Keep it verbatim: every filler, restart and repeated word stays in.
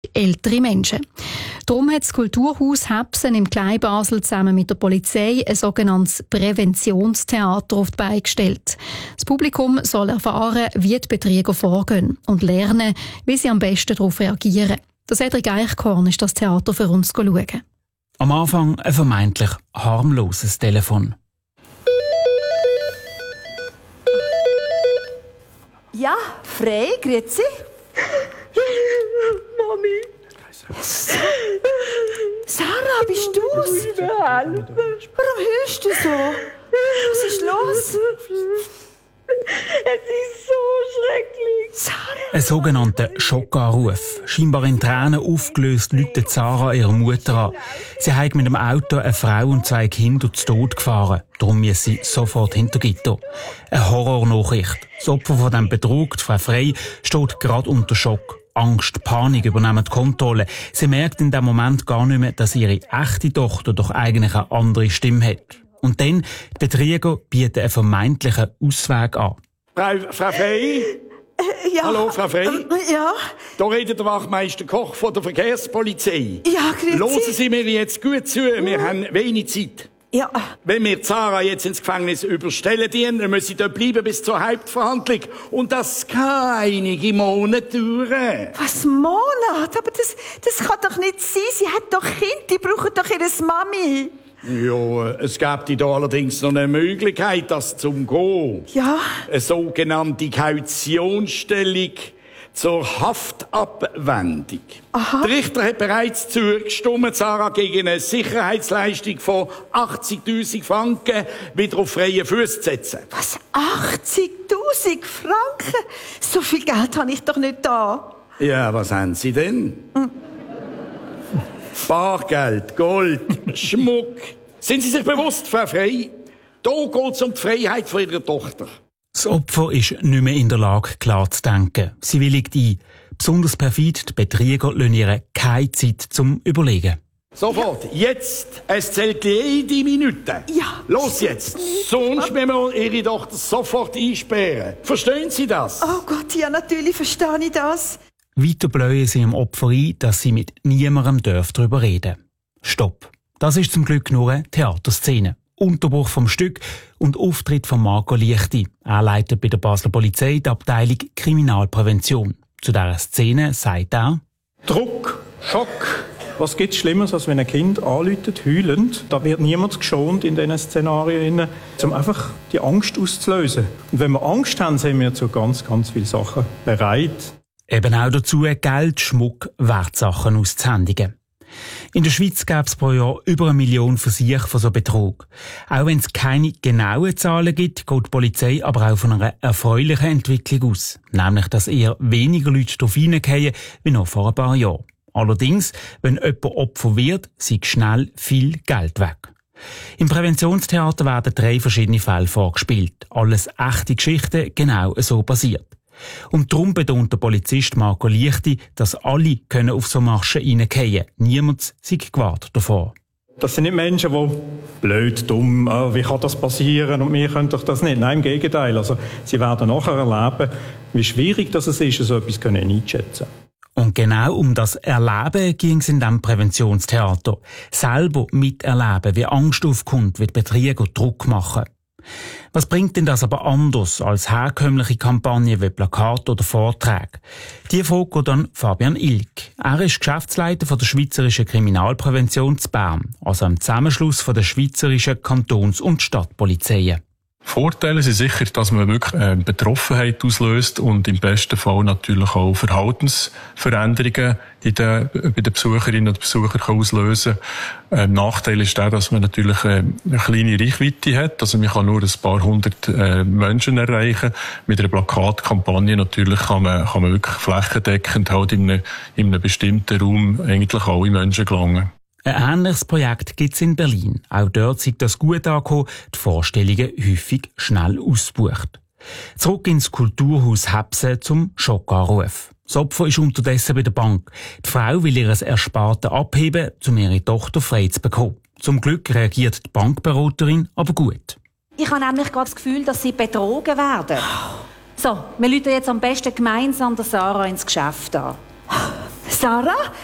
ältere Menschen. Darum hat das Kulturhaus Hebsen im Kleinbasel zusammen mit der Polizei ein sogenanntes Präventionstheater auf die Beine gestellt. Das Publikum soll erfahren, wie die Betrüger vorgehen und lernen, wie sie am besten darauf reagieren. Der Cedric Eichkorn ist das Theater für uns schauen. Am Anfang ein vermeintlich harmloses Telefon. Ja, frei, grüezi. Mami. Sarah, bist du's? Warum hörst du so? Was ist los? Es ist so schrecklich. Sarah. Ein sogenannter Schockanruf. Scheinbar in Tränen aufgelöst läutet Sarah ihre Mutter an. Sie hat mit dem Auto eine Frau und zwei Kinder zu Tod gefahren. Darum muss sie sofort hinter Gitter. Eine Horrornachricht. Das Opfer von diesem Betrug, die Frau Frey, steht gerade unter Schock. Angst, Panik übernehmen die Kontrolle. Sie merkt in dem Moment gar nicht mehr, dass ihre echte Tochter doch eigentlich eine andere Stimme hat. Und dann, die Betrüger bieten einen vermeintlichen Ausweg an. Frau, Frau Frey? Äh, ja. Hallo, Frau Frey? Äh, ja. Da redet der Wachmeister Koch von der Verkehrspolizei. Ja, grüezi. Hören Sie mir jetzt gut zu, wir mhm. haben wenig Zeit. Ja. Wenn wir Sarah jetzt ins Gefängnis überstellen, dann müssen sie dort bleiben bis zur Hauptverhandlung. Und das kann einige Monate dauern. Was, Monate? Aber das, das kann doch nicht sein. Sie hat doch Kinder, die brauchen doch ihre Mami. Ja, es gibt da allerdings noch eine Möglichkeit, das zu umgehen. Ja? Eine sogenannte Kautionsstellung zur Haftabwendung. Aha. Der Richter hat bereits zugestimmt, Sarah gegen eine Sicherheitsleistung von achtzigtausend Franken wieder auf freie Füße zu setzen. Was? achtzigtausend Franken? So viel Geld habe ich doch nicht da. Ja, was haben Sie denn? Hm. Bargeld, Gold, Schmuck. Sind Sie sich bewusst, Frau Frey? Da geht es um die Freiheit von Ihrer Tochter. Das Opfer ist nicht mehr in der Lage, klar zu denken. Sie willigt ein. Besonders perfid, die Betrüger lassen ihr keine Zeit zum Überlegen. Sofort, jetzt. Es zählt jede Minute. Ja. Los jetzt. Sonst müssen wir Ihre Tochter sofort einsperren. Verstehen Sie das? Oh Gott, ja, natürlich verstehe ich das. Weiter bläuen sie dem Opfer ein, dass sie mit niemandem darüber reden dürfen. Stopp. Das ist zum Glück nur eine Theaterszene. Unterbruch vom Stück und Auftritt von Marco Liechti. Er leitet bei der Basler Polizei die Abteilung Kriminalprävention. Zu dieser Szene sagt er: Druck, Schock. Was gibt's Schlimmeres, als wenn ein Kind anläutet, heulend? Da wird niemand geschont in diesen Szenarien, um einfach die Angst auszulösen. Und wenn wir Angst haben, sind wir zu ganz, ganz vielen Sachen bereit. Eben auch dazu, Geld, Schmuck, Wertsachen auszuhändigen. In der Schweiz gäbe es pro Jahr über eine Million Versuche von so Betrug. Auch wenn es keine genauen Zahlen gibt, geht die Polizei aber auch von einer erfreulichen Entwicklung aus. Nämlich, dass eher weniger Leute darauf hineingehen wie noch vor ein paar Jahren. Allerdings, wenn jemand Opfer wird, sei schnell viel Geld weg. Im Präventionstheater werden drei verschiedene Fälle vorgespielt. Alles echte Geschichten, genau so passiert. Und darum betont der Polizist Marco Liechti, dass alle können auf so Maschen reingehen. Niemand sei gewahrt davor. Das sind nicht Menschen, die blöd, dumm, oh, wie kann das passieren und wir können doch das nicht. Nein, im Gegenteil. Also, sie werden nachher erleben, wie schwierig das ist, so etwas einzuschätzen. Und genau um das Erleben ging es in diesem Präventionstheater. Selber miterleben, wie Angst aufkommt, wie die Betrüger Druck machen. Was bringt denn das aber anders als herkömmliche Kampagnen wie Plakate oder Vorträge? Die Frage geht an Fabian Ilk. Er ist Geschäftsleiter von der Schweizerischen Kriminalprävention zu Bern, also am Zusammenschluss von der Schweizerischen Kantons- und Stadtpolizeien. Vorteile sind sicher, dass man wirklich äh, Betroffenheit auslöst und im besten Fall natürlich auch Verhaltensveränderungen in den, bei den Besucherinnen und Besuchern kann auslösen kann. Ähm, Nachteil ist auch, dass man natürlich äh, eine kleine Reichweite hat. Also man kann nur ein paar hundert äh, Menschen erreichen. Mit einer Plakatkampagne natürlich kann man, kann man wirklich flächendeckend halt in einem, in einem bestimmten Raum eigentlich alle Menschen gelangen. Ein ähnliches Projekt gibt es in Berlin. Auch dort sieht das gut angekommen, die Vorstellungen häufig schnell ausgebucht. Zurück ins Kulturhaus Hebsen zum Schockanruf. Das Opfer ist unterdessen bei der Bank. Die Frau will ihr Erspartes abheben, um ihre Tochter frei zu bekommen. Zum Glück reagiert die Bankberaterin aber gut. Ich habe nämlich gerade das Gefühl, dass sie betrogen werden. So, wir rufen jetzt am besten gemeinsam der Sarah ins Geschäft an. Sarah,